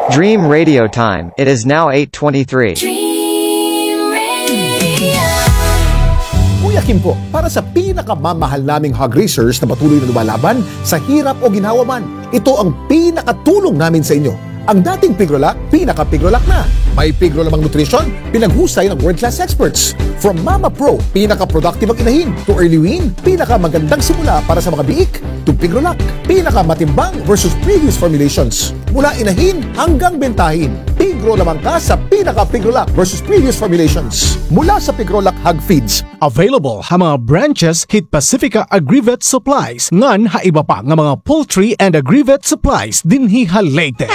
Dream Radio Time. It is now 8:23. Kuya Kim po, para sa pinakamamahal naming hog racers na patuloy na lumalaban sa hirap o ginhawa man, ito ang pinakatulong namin sa inyo. Ang dating Pigrolac, pinaka-Pigrolac na. May Pigrolamang nutrition, pinaghusay ng world-class experts. From Mama Pro, pinaka-productive ang inahin, to Early Wean, pinaka-magandang simula para sa mga biik, to Pigrolac, pinaka-matimbang versus previous formulations. Mula inahin hanggang bentahin, Pigrolamang ka sa pinaka-Pigrolac versus previous formulations. Mula sa Pigrolac Hog Feeds, available ha mga branches hit Pacifica Agrivet Supplies ngan haiba pa nga mga poultry and agrivet supplies dinhi Leyte.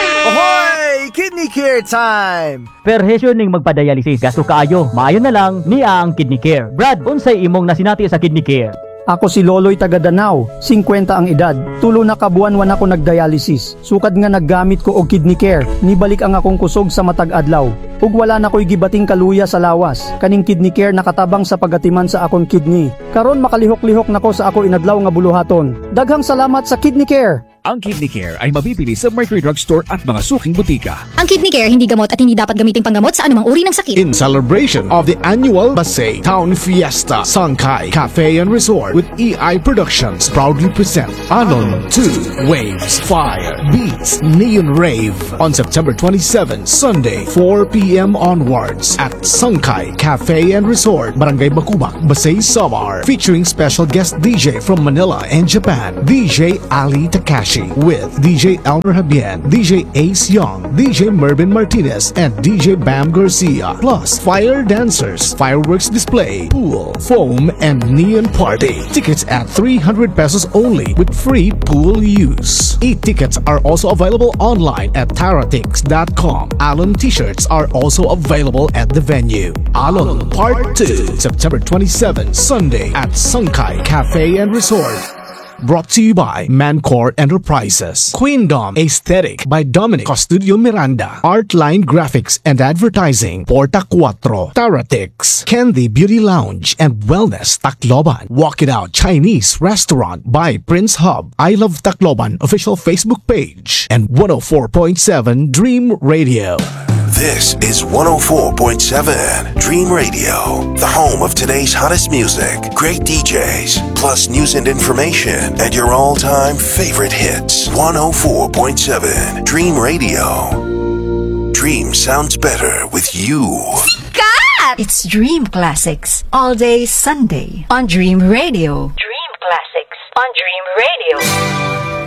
Ahoy! Kidney Care time! Perhesyo ning magpa-dialysis gasto kaayo. Maayo na lang niya ang Kidney Care. Brad, unsay imong nasinati sa Kidney Care? Ako si Loloy taga Danau, 50 ang edad. Tulo na kabuan-wan ako nagdialysis. Sukad nga naggamit ko og Kidney Care. Nibalik ang akong kusog sa matag adlaw. Ug wala na ko'y gibating kaluya sa lawas. Kaning Kidney Care nakatabang sa pagatiman sa akong kidney. Karon makalihok-lihok nako sa ako inadlaw nga buluhaton. Daghang salamat sa Kidney Care. Ang Kidney Care ay mabibili sa Mercury Drugstore at mga suking butika. Ang Kidney Care hindi gamot at hindi dapat gamiting panggamot sa anumang uri ng sakit. In celebration of the annual Basay Town Fiesta, Sangkai Cafe and Resort with EI Productions proudly present Anon 2 Waves Fire Beats Neon Rave on September 27, Sunday, 4 p.m. onwards at Sangkai Cafe and Resort, Barangay Bakubak, Basay, Samar, featuring special guest DJ from Manila and Japan, DJ Ali Takashi, with DJ Elmer Habien, DJ Ace Young, DJ Mervin Martinez, and DJ Bam Garcia, plus fire dancers, fireworks display, pool, foam, and neon party. Tickets at 300 pesos only with free pool use. E-tickets are also available online at taratix.com. Alon t-shirts are also available at the venue. Alon Part 2, September 27, Sunday at Sangkai Cafe and Resort. Brought to you by Mancore Enterprises. Queendom Aesthetic by Dominic Costudio Miranda. Artline Graphics and Advertising. Porta Cuatro. Taratix. Candy Beauty Lounge and Wellness Tacloban. Walk It Out Chinese Restaurant by Prince Hub. I Love Tacloban official Facebook page. And 104.7 Dream Radio. This is 104.7 Dream Radio, the home of today's hottest music, great DJs, plus news and information, and your all-time favorite hits. 104.7 Dream Radio. Dream sounds better with you. Kat! It's Dream Classics, all day Sunday on Dream Radio. Dream Classics on Dream Radio.